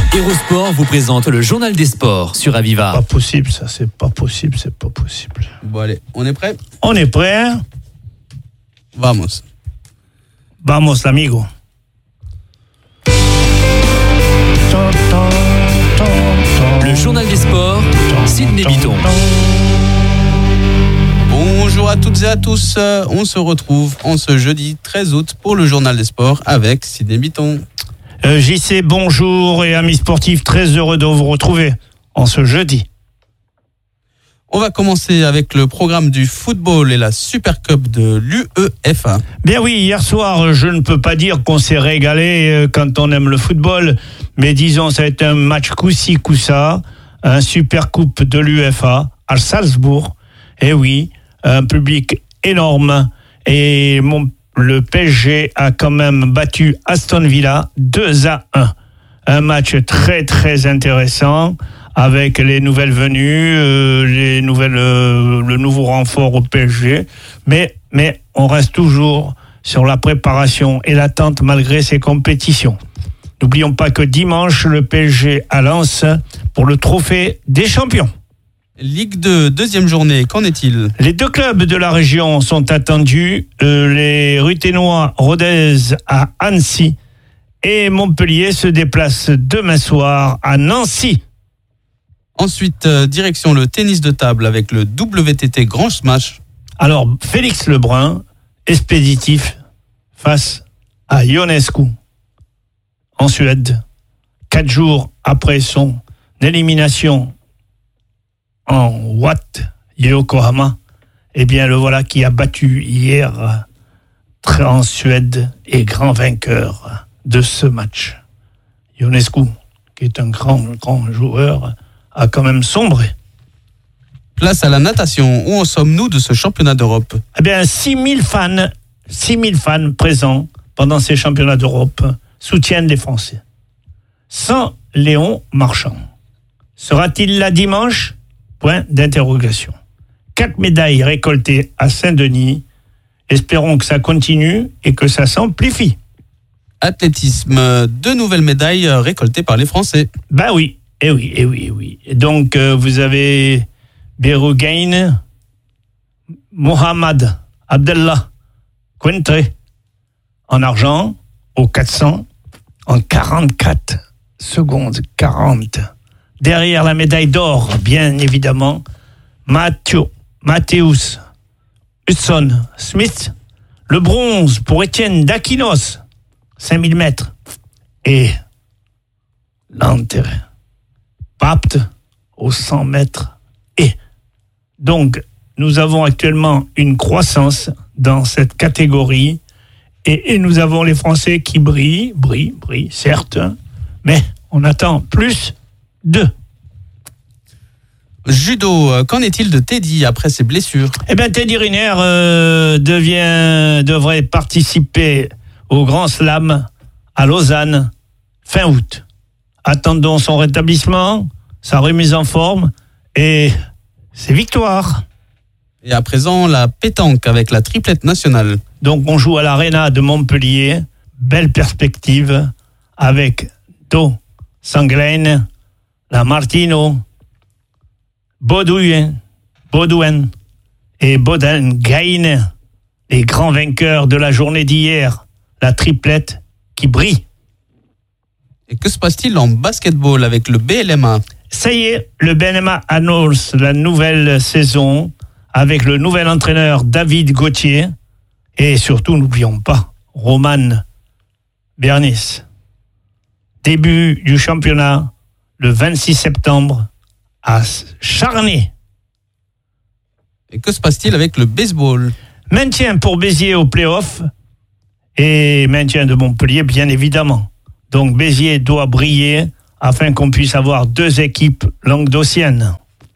Hérosport vous présente le journal des sports sur Aviva. Pas possible, ça, c'est pas possible. Bon, allez, on est prêt ? On est prêt, hein ? Vamos, l'amigo. Le journal des sports, Sidney Bitton. Bonjour à toutes et à tous, on se retrouve en ce jeudi 13 août pour le journal des sports avec Sidney Bitton. JC, bonjour et amis sportifs, très heureux de vous retrouver en ce jeudi. On va commencer avec le programme du football et la Super Cup de l'UEFA. Bien oui, hier soir, je ne peux pas dire qu'on s'est régalé quand on aime le football, mais disons ça a été un match coup-ci, coup-ça, un Super Coupe de l'UEFA à Salzbourg. Et oui, un public énorme et le PSG a quand même battu Aston Villa 2-1. Un match très très intéressant avec les nouvelles venues, le nouveau renfort au PSG. Mais on reste toujours sur la préparation et l'attente malgré ces compétitions. N'oublions pas que dimanche, le PSG à Lens pour le trophée des champions. Ligue 2, deuxième journée, qu'en est-il ? Les deux clubs de la région sont attendus, les Ruthénois Rodez à Annecy et Montpellier se déplace demain soir à Nancy. Ensuite, direction le tennis de table avec le WTT Grand Smash. Alors, Félix Lebrun, expéditif face à Ionescu en Suède. 4 jours après son élimination en Watt, Yokohama, eh bien le voilà qui a battu hier en Suède et grand vainqueur de ce match. Ionescu, qui est un grand joueur, a quand même sombré. Place à la natation. Où en sommes-nous de ce championnat d'Europe ? Eh bien 6000 fans présents pendant ces championnats d'Europe soutiennent les Français. Sans Léon Marchand. Sera-t-il là dimanche ? Point d'interrogation. 4 médailles récoltées à Saint-Denis. Espérons que ça continue et que ça s'amplifie. Athlétisme, 2 nouvelles médailles récoltées par les Français. Ben oui, et oui. Et donc, vous avez Berougain, Mohamed Abdellah Quentre en argent, au 400, en 44 secondes 40. Derrière la médaille d'or, bien évidemment, Matthews Hudson Smith. Le bronze pour Étienne Dakinos, 5000 mètres. Et l'enterré, Papt, aux 100 mètres. Et donc, nous avons actuellement une croissance dans cette catégorie. Et nous avons les Français qui brillent, certes, mais on attend plus 2. Judo, qu'en est-il de Teddy après ses blessures ? Eh bien, Teddy Riner devrait participer au Grand Slam à Lausanne fin août. Attendons son rétablissement, sa remise en forme et ses victoires. Et à présent, la pétanque avec la triplette nationale. Donc, on joue à l'Arena de Montpellier. Belle perspective avec Do Sanglaine, la Martino, Baudouin et Boden-Gain, les grands vainqueurs de la journée d'hier, la triplette qui brille. Et que se passe-t-il en basketball avec le BLMA ? Ça y est, le BLMA annonce la nouvelle saison avec le nouvel entraîneur David Gauthier et surtout, n'oublions pas, Roman Bernis. Début du championnat le 26 septembre à Charnay. Et que se passe-t-il avec le baseball ? Maintien pour Béziers au play-off et maintien de Montpellier, bien évidemment. Donc Béziers doit briller afin qu'on puisse avoir 2 équipes languedociennes.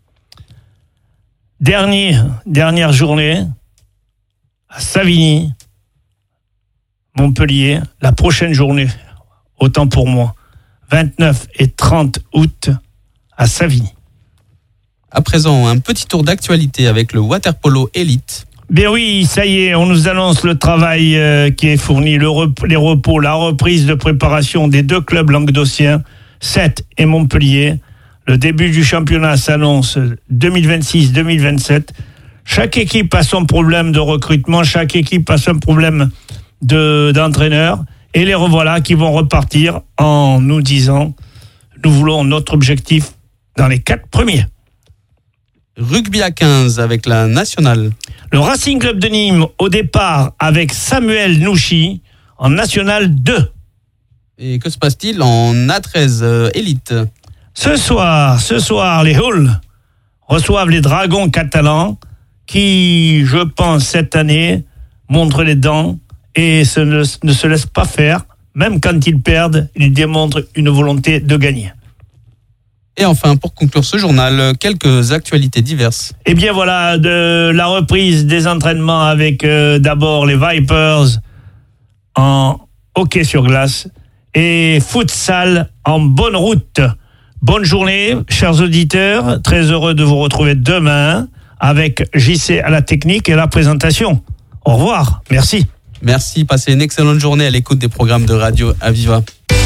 Dernière journée à Savigny, Montpellier, la prochaine journée, autant pour moi, 29 et 30 août à Savigny. À présent, un petit tour d'actualité avec le waterpolo élite. Bien oui, ça y est, on nous annonce le travail qui est fourni, les repos, la reprise de préparation des 2 clubs languedociens. 7 et Montpellier. Le début du championnat s'annonce 2026-2027. Chaque équipe a son problème de recrutement, chaque équipe a son problème d'entraîneur. Et les revoilà qui vont repartir en nous disant nous voulons notre objectif dans les 4 premiers. Rugby à 15 avec la nationale. Le Racing Club de Nîmes au départ avec Samuel Nouchi en National 2. Et que se passe-t-il en A13 élite? Ce soir, les Hulls reçoivent les Dragons catalans qui, je pense, cette année, montrent les dents et ne se laissent pas faire. Même quand ils perdent, ils démontrent une volonté de gagner. Et enfin, pour conclure ce journal, quelques actualités diverses. Eh bien voilà, de la reprise des entraînements avec d'abord les Vipers en hockey sur glace et futsal en bonne route. Bonne journée, chers auditeurs. Très heureux de vous retrouver demain avec JC à la technique et à la présentation. Au revoir, merci. Merci, passez une excellente journée à l'écoute des programmes de Radio Aviva.